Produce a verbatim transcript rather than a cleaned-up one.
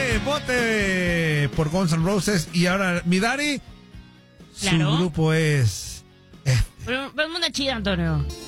vote, vote por Guns N' Roses. Y ahora, mi Dari, Claro. su grupo es... Pero, pero una chida, Antonio.